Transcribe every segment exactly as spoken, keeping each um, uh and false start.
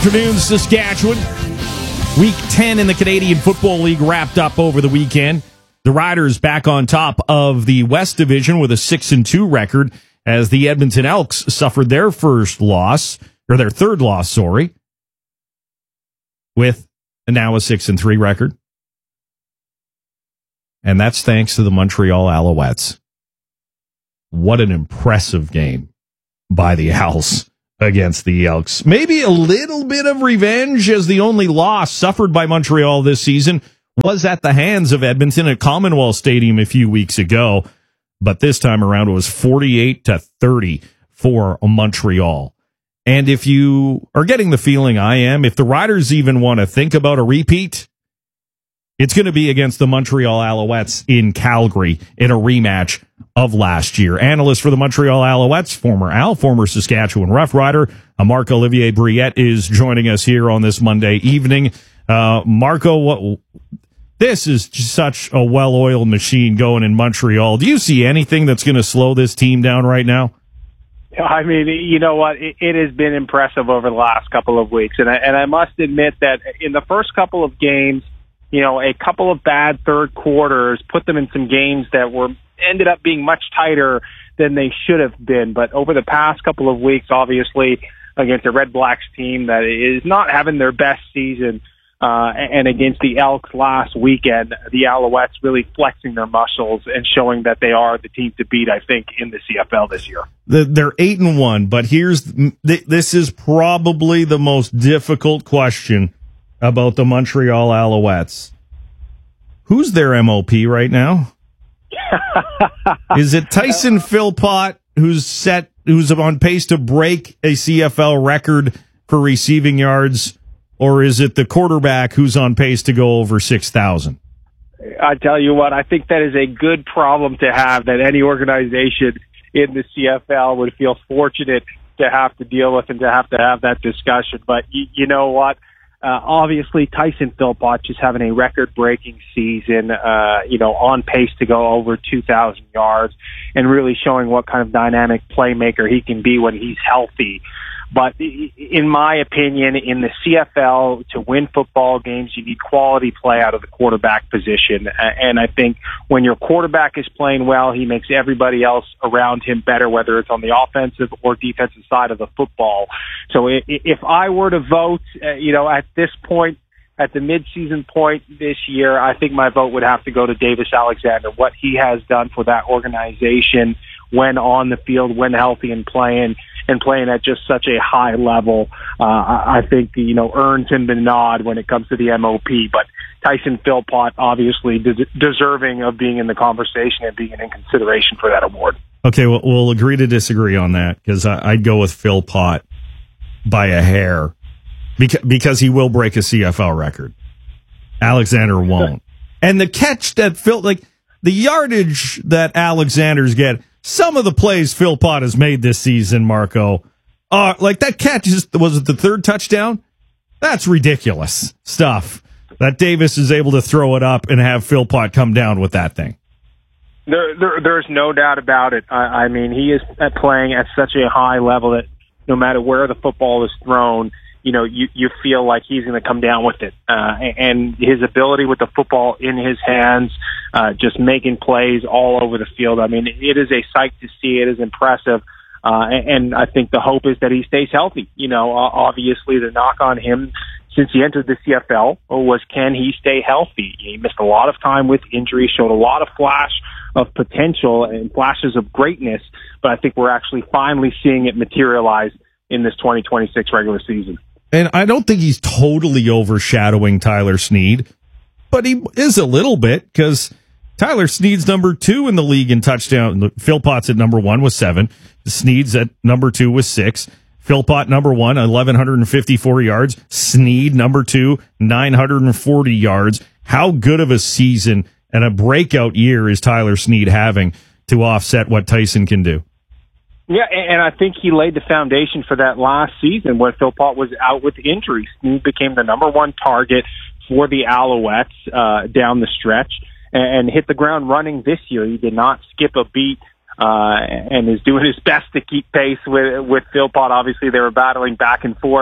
Afternoon, Saskatchewan. Week ten in the Canadian Football League wrapped up over the weekend. The Riders back on top of the West Division with a six and two record as the Edmonton Elks suffered their first loss, or their third loss, sorry, with now a six and three record. And that's thanks to the Montreal Alouettes. What an impressive game by the Owls against the Elks. Maybe a little bit of revenge, as the only loss suffered by Montreal this season was at the hands of Edmonton at Commonwealth Stadium a few weeks ago. But this time around it was forty-eight to thirty for Montreal. And if you are getting the feeling I am, if the Riders even want to think about a repeat, it's going to be against the Montreal Alouettes in Calgary in a rematch of last year. Analyst for the Montreal Alouettes, former Al, former Saskatchewan Rough Rider, uh, Marc-Olivier Brouillette is joining us here on this Monday evening. Uh, Marco, what, this is such a well-oiled machine going in Montreal. Do you see anything that's going to slow this team down right now? I mean, you know what? It, it has been impressive over the last couple of weeks. And I, and I must admit that in the first couple of games, you know, a couple of bad third quarters put them in some games that were ended up being much tighter than they should have been. But over the past couple of weeks, obviously, against a Red Blacks team that is not having their best season, uh, and against the Elks last weekend, the Alouettes really flexing their muscles and showing that they are the team to beat, I think, in the C F L this year. They're eight and one, but here's this is probably the most difficult question about the Montreal Alouettes. Who's their M O P right now? Is it Tyson Philpott, who's set, who's on pace to break a C F L record for receiving yards, or is it the quarterback who's on pace to go over six thousand? I tell you what, I think that is a good problem to have, that any organization in the C F L would feel fortunate to have to deal with and to have to have that discussion. But you, you know what? Uh, obviously, Tyson Philpott just having a record-breaking season, uh, you know, on pace to go over two thousand yards and really showing what kind of dynamic playmaker he can be when he's healthy. But in my opinion, in the C F L, to win football games, you need quality play out of the quarterback position. And I think when your quarterback is playing well, he makes everybody else around him better, whether it's on the offensive or defensive side of the football. So if I were to vote, you know, at this point, at the midseason point this year, I think my vote would have to go to Davis Alexander. What he has done for that organization when on the field, when healthy and playing, and playing at just such a high level, uh, I think, you know, earns him the nod when it comes to the M O P. But Tyson Philpott, obviously des- deserving of being in the conversation and being in consideration for that award. Okay, well, we'll agree to disagree on that, because I'd go with Philpott by a hair, because, because he will break a C F L record. Alexander won't. And the catch that Phil, like the yardage that Alexander's get, some of the plays Philpott has made this season, Marco, uh, like that catch, is, was it the third touchdown? That's ridiculous stuff that Davis is able to throw it up and have Philpott come down with that thing. There, there, there's no doubt about it. I, I mean, he is playing at such a high level that no matter where the football is thrown, you know, you, you feel like he's going to come down with it. Uh, and his ability with the football in his hands, uh, just making plays all over the field. I mean, it is a sight to see. It is impressive. Uh, and, and I think the hope is that he stays healthy. You know, uh, obviously the knock on him since he entered the C F L was, can he stay healthy? He missed a lot of time with injuries, showed a lot of flash of potential and flashes of greatness, but I think we're actually finally seeing it materialize in this twenty twenty-six regular season. And I don't think he's totally overshadowing Tyler Snead, but he is a little bit, because Tyler Snead's number two in the league in touchdown. Philpott's at number one with seven. Snead's at number two with six. Philpott, number one, one thousand one hundred fifty-four yards. Snead, number two, nine hundred forty yards. How good of a season and a breakout year is Tyler Snead having to offset what Tyson can do? Yeah, and I think he laid the foundation for that last season when Philpott was out with injury. Snead became the number one target for the Alouettes uh, down the stretch and hit the ground running this year. He did not skip a beat uh, and is doing his best to keep pace with, with Philpott. Obviously, they were battling back and forth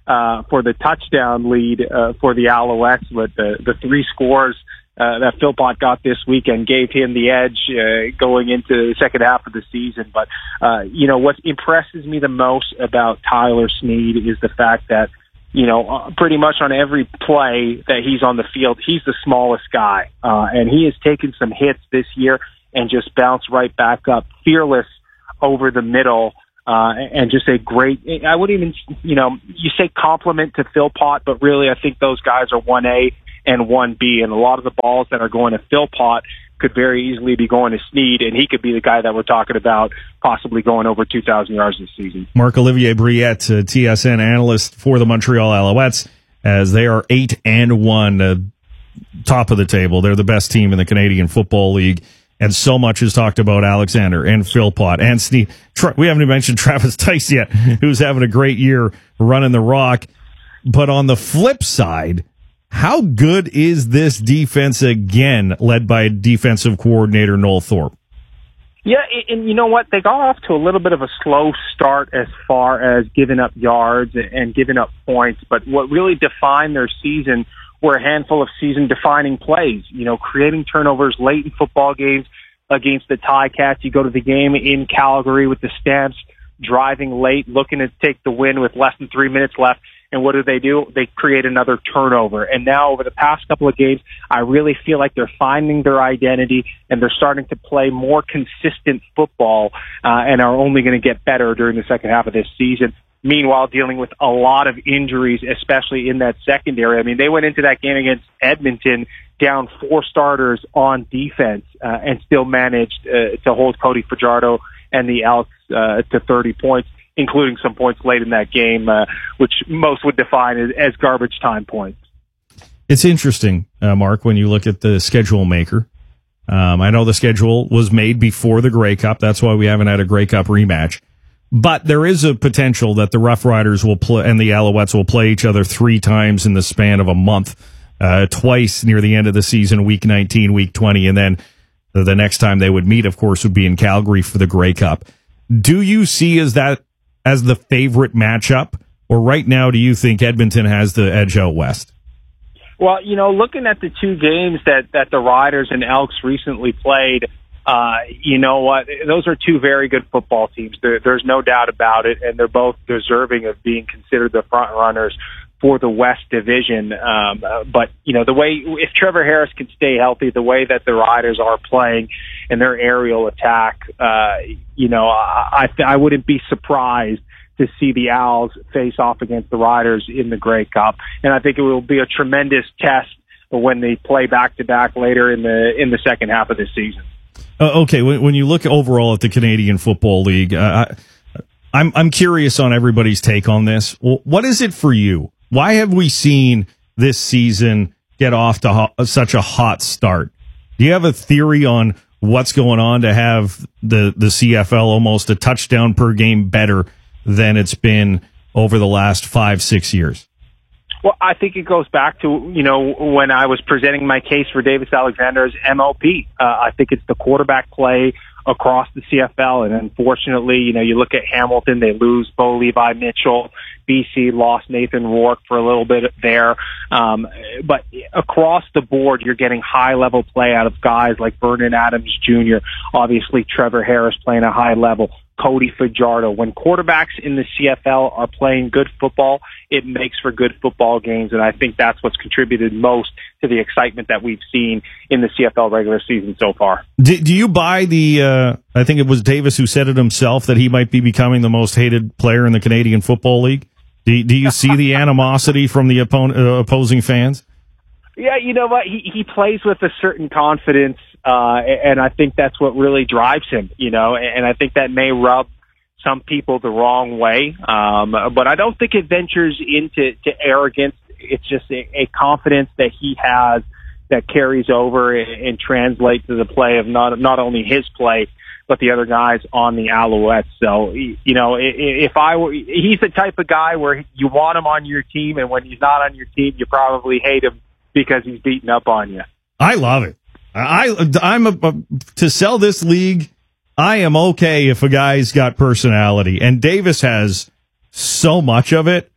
uh, for the touchdown lead uh, for the Alouettes, but the, the three scores uh, that Philpott got this weekend gave him the edge uh, going into the second half of the season. But, uh, you know, what impresses me the most about Tyler Snead is the fact that, you know, uh, pretty much on every play that he's on the field, he's the smallest guy. Uh, and he has taken some hits this year and just bounced right back up, fearless over the middle, uh, and just a great, I wouldn't even, you know, you say compliment to Philpott, but really I think those guys are one A and one B, and a lot of the balls that are going to Philpott could very easily be going to Snead, and he could be the guy that we're talking about possibly going over two thousand yards this season. Marc-Olivier Brouillette, uh, T S N analyst for the Montreal Alouettes, as they are eight and one, uh, top of the table. They're the best team in the Canadian Football League, and so much is talked about Alexander and Philpott and Snead. Tra- we haven't even mentioned Travis Tice yet, who's having a great year running the rock. But on the flip side, how good is this defense again, led by defensive coordinator Noel Thorpe? Yeah, and you know what? They got off to a little bit of a slow start as far as giving up yards and giving up points, but what really defined their season were a handful of season-defining plays, you know, creating turnovers late in football games against the Ticats. You go to the game in Calgary with the Stamps, driving late, looking to take the win with less than three minutes left. And what do they do? They create another turnover. And now over the past couple of games, I really feel like they're finding their identity and they're starting to play more consistent football, uh, and are only going to get better during the second half of this season. Meanwhile, dealing with a lot of injuries, especially in that secondary. I mean, they went into that game against Edmonton down four starters on defense, uh, and still managed uh, to hold Cody Fajardo and the Elks uh, to thirty points, including some points late in that game, uh, which most would define as, as garbage time points. It's interesting, uh, Mark, when you look at the schedule maker. Um, I know the schedule was made before the Grey Cup. That's why we haven't had a Grey Cup rematch. But there is a potential that the Rough Riders will play and the Alouettes will play each other three times in the span of a month, uh, twice near the end of the season, week nineteen, week twenty, and then the next time they would meet, of course, would be in Calgary for the Grey Cup. Do you see as that as the favorite matchup, or right now do you think Edmonton has the edge out west? Well, you know, looking at the two games that, that the Riders and Elks recently played, uh, you know what, those are two very good football teams. There, there's no doubt about it, and they're both deserving of being considered the front runners for the West Division. Um, uh, but, you know, the way, if Trevor Harris can stay healthy, the way that the Riders are playing and their aerial attack, uh, you know, I, I, I wouldn't be surprised to see the Owls face off against the Riders in the Grey Cup. And I think it will be a tremendous test when they play back-to-back later in the in the second half of the season. Uh, okay, when, when you look overall at the Canadian Football League, uh, I, I'm I'm curious on everybody's take on this. What is it for you? Why have we seen this season get off to ho- such a hot start? Do you have a theory on what's going on to have the, the C F L almost a touchdown per game better than it's been over the last five, six years? Well, I think it goes back to, you know, when I was presenting my case for Davis Alexander's M O P. Uh, I think it's the quarterback play across the C F L. And unfortunately, you know, you look at Hamilton, they lose Bo Levi Mitchell. B C lost Nathan Rourke for a little bit there. Um, but across the board, you're getting high level play out of guys like Vernon Adams Junior Obviously, Trevor Harris playing a high level. Cody Fajardo. When quarterbacks in the C F L are playing good football, it makes for good football games, and I think that's what's contributed most to the excitement that we've seen in the C F L regular season so far. Do, do you buy the, uh, I think it was Davis who said it himself, that he might be becoming the most hated player in the Canadian Football League? Do, do you see the animosity from the oppo- uh, opposing fans? Yeah, you know what? He, he plays with a certain confidence, uh, and I think that's what really drives him, you know, and I think that may rub some people the wrong way. Um, but I don't think it ventures into to arrogance. It's just a, a confidence that he has that carries over and, and translates to the play of not, not only his play, but the other guys on the Alouettes. So, you know, if I were, he's the type of guy where you want him on your team, and when he's not on your team, you probably hate him because he's beating up on you. I love it. I, I'm a, a, to sell this league. I am okay if a guy's got personality, and Davis has so much of it.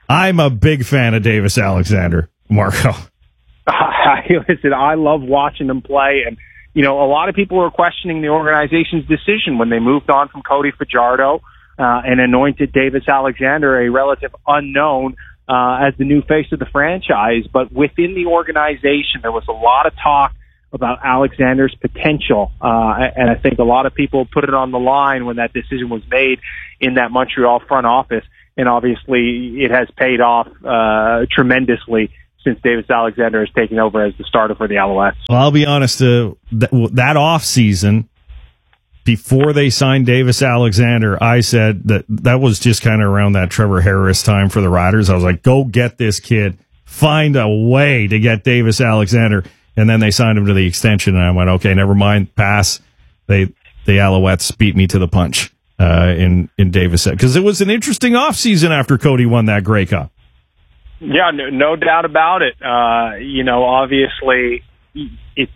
I'm a big fan of Davis Alexander, Marco. Listen, I love watching him play, and you know, a lot of people were questioning the organization's decision when they moved on from Cody Fajardo uh, and anointed Davis Alexander, a relative unknown, uh, as the new face of the franchise. But within the organization, there was a lot of talk about Alexander's potential, uh, and I think a lot of people put it on the line when that decision was made in that Montreal front office, and obviously it has paid off uh, tremendously since Davis Alexander has taken over as the starter for the Alouettes. Well, I'll be honest, uh, that, that offseason, before they signed Davis Alexander, I said that that was just kind of around that Trevor Harris time for the Riders. I was like, go get this kid. Find a way to get Davis Alexander. And then they signed him to the extension, and I went, okay, never mind, pass. They The Alouettes beat me to the punch uh, in, in Davis. Because it was an interesting offseason after Cody won that Grey Cup. Yeah, no, no doubt about it. Uh, you know, obviously, it's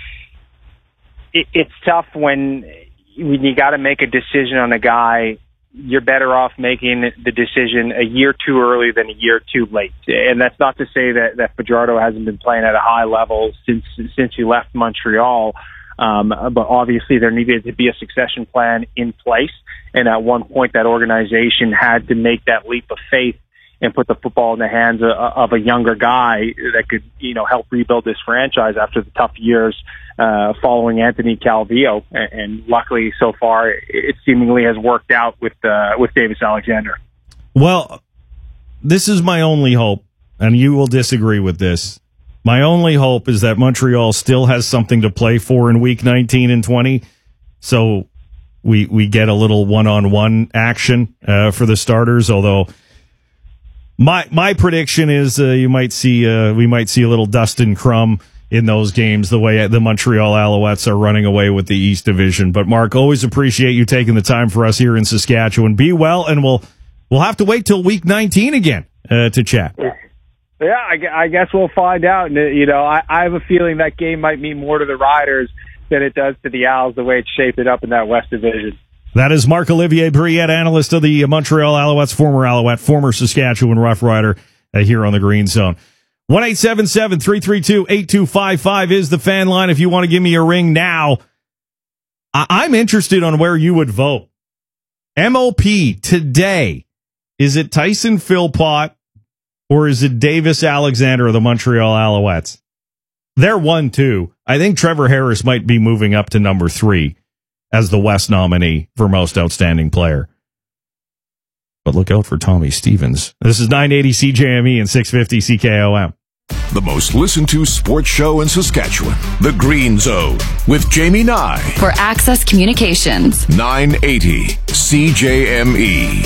it, it's tough when when you got to make a decision on a guy. You're better off making the decision a year too early than a year too late. And that's not to say that that Fajardo hasn't been playing at a high level since since he left Montreal. Um, but obviously, there needed to be a succession plan in place. And at one point, that organization had to make that leap of faith and put the football in the hands of, of a younger guy that could, you know, help rebuild this franchise after the tough years uh, following Anthony Calvillo. And, and luckily, so far, it seemingly has worked out with uh, with Davis Alexander. Well, this is my only hope, and you will disagree with this. My only hope is that Montreal still has something to play for in Week nineteen and twenty, so we we get a little one-on-one action uh, for the starters, although My my prediction is uh, you might see uh, we might see a little Dustin Crum in those games, the way the Montreal Alouettes are running away with the East Division. But Mark, always appreciate you taking the time for us here in Saskatchewan. Be well, and we'll we'll have to wait till Week nineteen again uh, to chat. Yeah, I, I guess we'll find out. And, you know, I, I have a feeling that game might mean more to the Riders than it does to the Owls, the way it's shaped it up in that West Division. That is Marc-Olivier Brouillette, analyst of the Montreal Alouettes, former Alouette, former Saskatchewan Rough Rider uh, here on the Green Zone. one eight seven seven, three three two, eight two five five is the fan line if you want to give me a ring now. I- I'm interested on where you would vote. M O P today, is it Tyson Philpott or is it Davis Alexander of the Montreal Alouettes? They're one two. I think Trevor Harris might be moving up to number three as the West nominee for most outstanding player. But look out for Tommy Stevens. This is nine eighty C J M E and six fifty C K O M. The most listened to sports show in Saskatchewan, The Green Zone, with Jamie Nye. For Access Communications. nine eighty C J M E.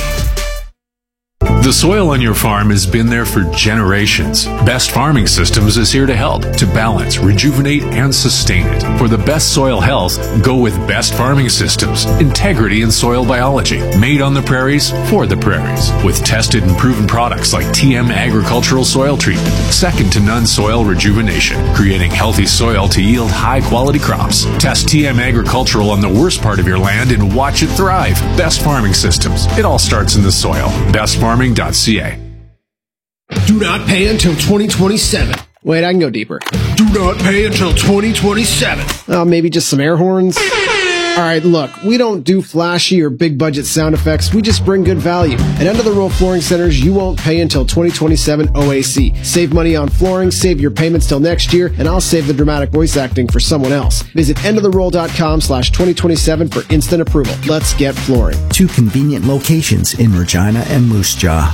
The soil on your farm has been there for generations. Best Farming Systems is here to help, to balance, rejuvenate, and sustain it. For the best soil health, go with Best Farming Systems. Integrity in soil biology. Made on the prairies, for the prairies. With tested and proven products like T M Agricultural Soil Treatment. Second to none soil rejuvenation. Creating healthy soil to yield high-quality crops. Test T M Agricultural on the worst part of your land and watch it thrive. Best Farming Systems. It all starts in the soil. best farming dot c a. Do not pay until twenty twenty-seven. Wait, I can go deeper. Do not pay until twenty twenty-seven. Uh, maybe just some air horns? All right, look, we don't do flashy or big budget sound effects. We just bring good value. At End of the Row Flooring Centers, you won't pay until twenty twenty-seven O A C. Save money on flooring, save your payments till next year, and I'll save the dramatic voice acting for someone else. Visit end of the roll dot com slash twenty twenty-seven for instant approval. Let's get flooring. Two convenient locations in Regina and Moose Jaw.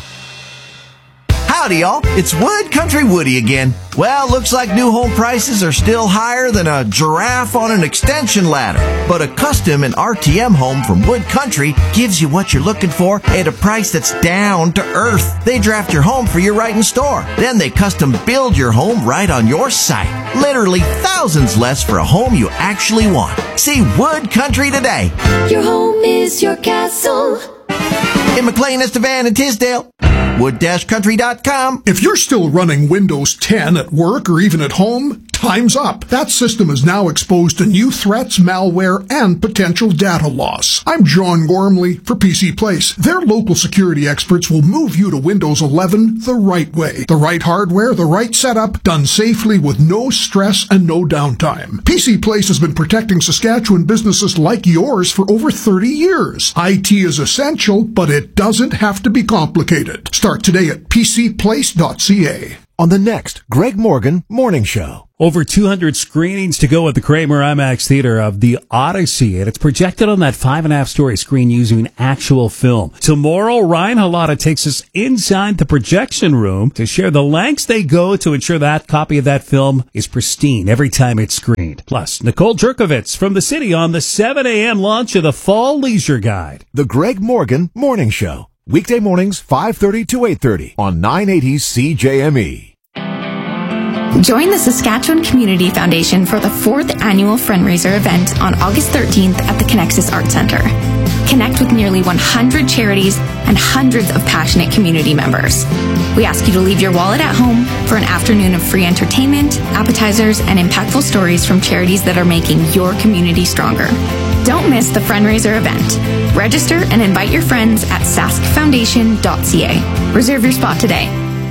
Howdy, y'all. It's Wood Country Woody again. Well, looks like new home prices are still higher than a giraffe on an extension ladder. But a custom and R T M home from Wood Country gives you what you're looking for at a price that's down to earth. They draft your home for you right in store. Then they custom build your home right on your site. Literally thousands less for a home you actually want. See Wood Country today. Your home is your castle. In McLean, Estevan, and Tisdale. wood dash country dot com. If you're still running Windows ten at work or even at home, Time's up. That system is now exposed to new threats, malware, and potential data loss. I'm John Gormley for P C Place. Their local security experts will move you to Windows eleven the right way. The right hardware, the right setup, done safely with no stress and no downtime. P C Place has been protecting Saskatchewan businesses like yours for over thirty years. I T is essential, but it doesn't have to be complicated. Start today at p c place dot c a. On the next Greg Morgan Morning Show. Over two hundred screenings to go at the Kramer IMAX Theater of The Odyssey, and it's projected on that five and a half story screen using actual film. Tomorrow, Ryan Halata takes us inside the projection room to share the lengths they go to ensure that copy of that film is pristine every time it's screened. Plus, Nicole Jerkovitz from the city on the seven a.m. launch of the Fall Leisure Guide. The Greg Morgan Morning Show. Weekday mornings, five thirty to eight thirty on nine eighty C J M E. Join the Saskatchewan Community Foundation for the fourth annual fundraiser event on August thirteenth at the Connexus Arts Centre. Connect with nearly one hundred charities and hundreds of passionate community members. We ask you to leave your wallet at home for an afternoon of free entertainment, appetizers, and impactful stories from charities that are making your community stronger. Don't miss the fundraiser event. Register and invite your friends at sask foundation dot c a. Reserve your spot today.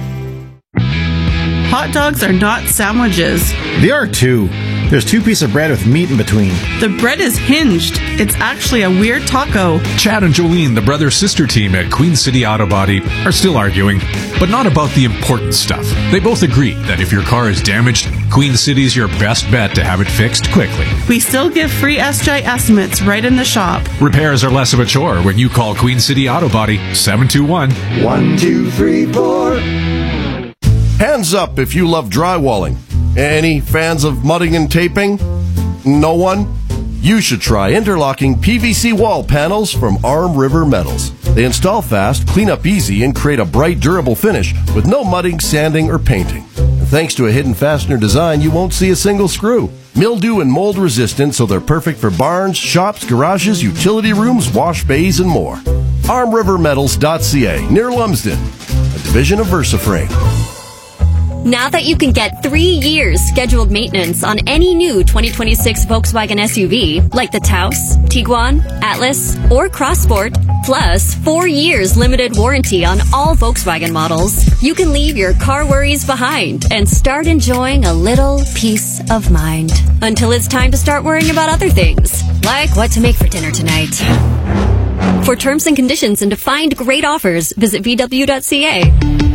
Hot dogs are not sandwiches. They are too. There's two pieces of bread with meat in between. The bread is hinged. It's actually a weird taco. Chad and Jolene, the brother-sister team at Queen City Auto Body, are still arguing, but not about the important stuff. They both agree that if your car is damaged, Queen City's your best bet to have it fixed quickly. We still give free S J estimates right in the shop. Repairs are less of a chore when you call Queen City Auto Body seven two one, one two three four. Hands up if you love drywalling. Any fans of mudding and taping? No one? You should try interlocking P V C wall panels from Arm River Metals. They install fast, clean up easy, and create a bright, durable finish with no mudding, sanding, or painting. And thanks to a hidden fastener design, you won't see a single screw. Mildew and mold resistant, so they're perfect for barns, shops, garages, utility rooms, wash bays, and more. arm river metals dot c a, near Lumsden, a division of VersaFrame. Now that you can get three years scheduled maintenance on any new twenty twenty-six Volkswagen S U V, like the Taos, Tiguan, Atlas, or Crossport, plus four years limited warranty on all Volkswagen models, you can leave your car worries behind and start enjoying a little peace of mind. Until it's time to start worrying about other things, like what to make for dinner tonight. For terms and conditions and to find great offers, visit v w dot c a.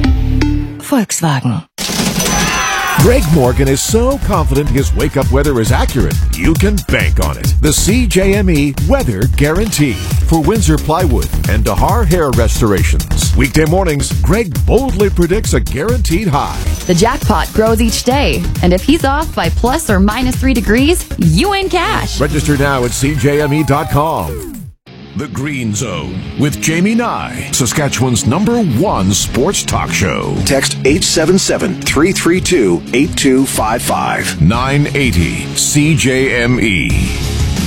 Volkswagen. Greg Morgan is so confident his wake-up weather is accurate, you can bank on it. The C J M E Weather Guarantee for Windsor Plywood and Dahar Hair Restorations. Weekday mornings, Greg boldly predicts a guaranteed high. The jackpot grows each day, and if he's off by plus or minus three degrees, you win cash. Register now at c j m e dot com. The Green Zone with Jamie Nye, Saskatchewan's number one sports talk show. Text eight seven seven, three three two, eight two five five. nine eighty C J M E.